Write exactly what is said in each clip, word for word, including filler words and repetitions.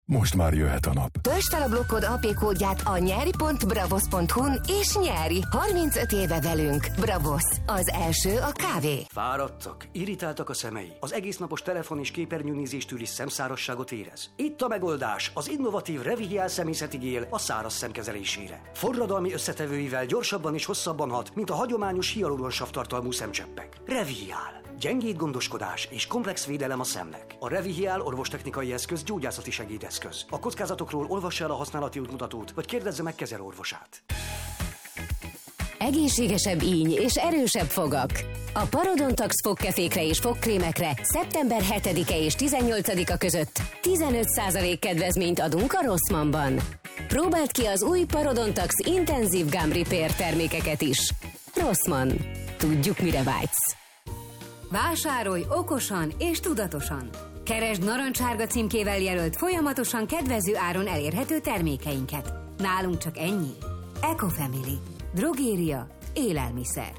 Most már jöhet a nap. Töltsd fel a blokkod á pé kódját a nyeri pont bravos pont hu-n és nyeri. harmincöt éve velünk. Bravos. Az első a kávé. Fáradtak, irritáltak a szemei. Az egésznapos telefon és képernyőnézéstől is szemszárasságot érez. Itt a megoldás, az innovatív Revihial szemészeti gél a száraz szem kezelésére. Forradalmi összetevőivel gyorsabban és hosszabban hat, mint a hagyományos hialuronsav tartalmú szemcseppek. Revihial. Gyengéd gondoskodás és komplex védelem a szemnek. A Revihial orvostechnikai eszköz gyógyászati segédeszköz. A kockázatokról olvassa el a használati útmutatót, vagy kérdezze meg kezelőorvosát. Egészségesebb íny és erősebb fogak. A Parodontax fogkefékre és fogkrémekre szeptember hetedike és tizennyolcadika között tizenöt százalék kedvezményt adunk a Rossmannban. Próbáld ki az új Parodontax intenzív Gum Repair termékeket is. Rossmann. Tudjuk, mire vágysz. Vásárolj okosan és tudatosan. Keresd narancssárga címkével jelölt, folyamatosan kedvező áron elérhető termékeinket. Nálunk csak ennyi. Ecofamily. Drogéria. Élelmiszer.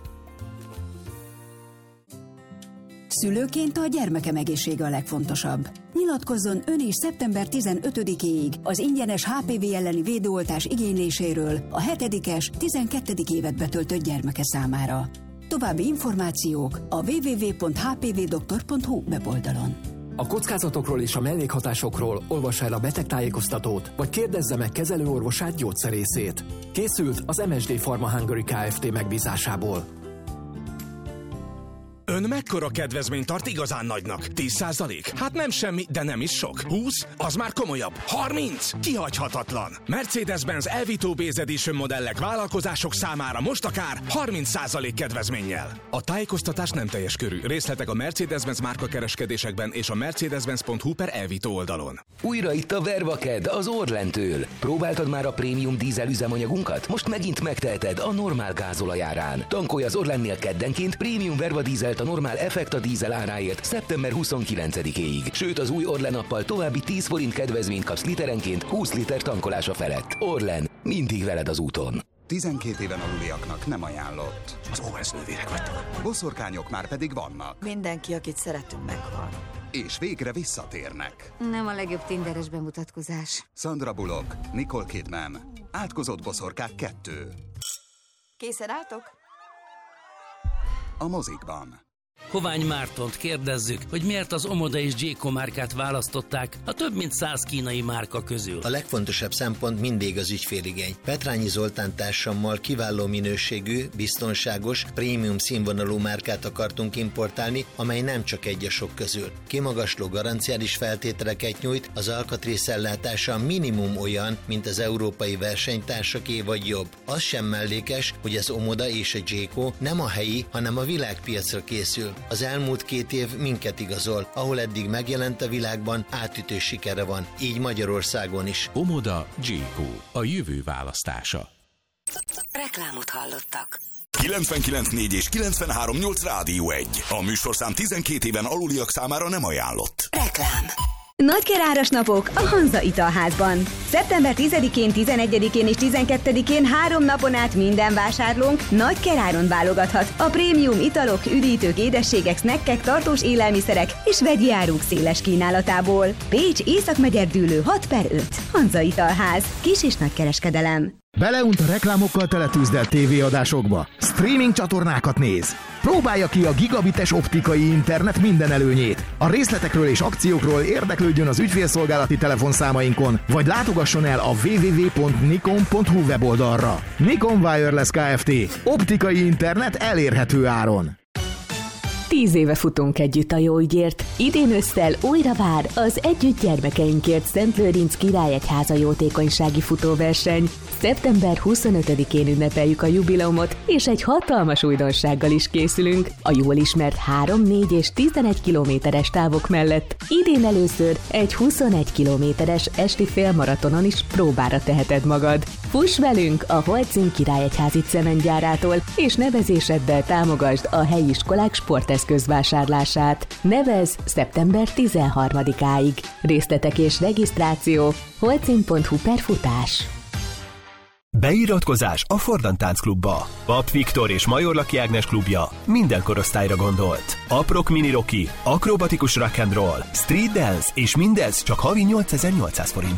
Szülőként a gyermekem egészsége a legfontosabb. Nyilatkozzon ön is szeptember tizenötödikéig az ingyenes há pé vé elleni védőoltás igényléséről a hetedikes, tizenkettedik évet betöltött gyermeke számára. További információk a double-u double-u double-u pont h p v doktor pont h u weboldalon. A kockázatokról és a mellékhatásokról olvassa el a betegtájékoztatót, vagy kérdezze meg kezelőorvosát, gyógyszerészét. Készült az em es dé Pharma Hungary Kft. Megbízásából. Ön mekkora kedvezményt tart igazán nagynak? tíz százalék? Hát nem semmi, de nem is sok. húsz? Az már komolyabb. harminc? Kihagyhatatlan. Mercedes-Benz Elvito Base Edition modellek vállalkozások számára most akár harminc százalék kedvezménnyel. A tájékoztatás nem teljes körű. Részletek a Mercedes-Benz márkakereskedésekben és a mercedes-benz pont hu per Elvito oldalon. Újra itt a Vervaked az Orlentől. Próbáltad már a prémium dízel üzemanyagunkat? Most megint megteheted a normál gázolajárán. Tankolj az Orlennél keddenként prémium Verva dízelt a normál Effekta dízel áráért szeptember huszonkilencedikéig. Sőt, az új Orlen appal további tíz forint kedvezményt kapsz literenként húsz liter tankolása felett. Orlen, mindig veled az úton. tizenkét éven aluliaknak nem ajánlott. Az Owens nővérek vagytok. Boszorkányok már pedig vannak. Mindenki, akit szeretünk, meghal. És végre visszatérnek. Nem a legjobb tinderes bemutatkozás. Sandra Bullock, Nicole Kidman. Átkozott boszorkák kettő. Készen álltok? A mozikban. Hovány Mártont kérdezzük, hogy miért az Omoda és Jayco márkát választották a több mint száz kínai márka közül. A legfontosabb szempont mindig az ügyféligény. Petrányi Zoltán társammal kiváló minőségű, biztonságos, prémium színvonalú márkát akartunk importálni, amely nem csak egy a sok közül. Kimagasló garanciális feltételeket nyújt, az alkatrészellátása minimum olyan, mint az európai versenytársaké vagy jobb. Az sem mellékes, hogy az Omoda és a Jayco nem a helyi, hanem a világpiacra készül. Az elmúlt két év minket igazol, ahol eddig megjelent a világban, átütő sikere van, így Magyarországon is. Omoda Jayco, a jövő választása. Reklámot hallottak. kilencvenkilenc négy és kilencvenhárom nyolc Rádió egy. A műsorszám tizenkét éven aluliak számára nem ajánlott. Reklám. Nagykeráras napok a Hanza Italházban. szeptember tizedikén, tizenegyedikén és tizenkettedikén három napon át minden vásárlónk nagykeráron válogathat. A prémium italok, üdítők, édességek, snackek, tartós élelmiszerek és vegyi áruk széles kínálatából. Pécs Észak-Megyerdűlő hat per öt. Hanza Italház. Kis- és nagykereskedelem. Beleunt a reklámokkal teletűzdelt tévéadásokba. Streaming csatornákat néz. Próbálja ki a gigabites optikai internet minden előnyét. A részletekről és akciókról érdeklődjön az ügyfélszolgálati telefonszámainkon, vagy látogasson el a double-u double-u double-u pont nikon pont hu weboldalra. Nikon Wireless Kft. Optikai internet elérhető áron. Tíz éve futunk együtt a jó ügyért. Idén ősszel újra vár az Együtt gyermekeinkért Szent Lőrinc Királyegyháza jótékonysági futóverseny. szeptember huszonötödikén ünnepeljük a jubileumot, és egy hatalmas újdonsággal is készülünk. A jól ismert három, négy és tizenegy kilométeres távok mellett idén először egy huszonegy kilométeres esti félmaratonon is próbára teheted magad. Fuss velünk a Holcim Királyegyházi cementgyárától, és nevezéseddel támogasd a helyi iskolák sporteszközvásárlását. Nevez szeptember tizenharmadikáig. Részletek és regisztráció holcim pont hu per futás. Beiratkozás a Fordan Táncklubba. Pap Viktor és Majorlaki Ágnes klubja minden korosztályra gondolt. Aprok mini rocky, akrobatikus rock and roll, street dance és mindez csak havi nyolcezer-nyolcszáz forint.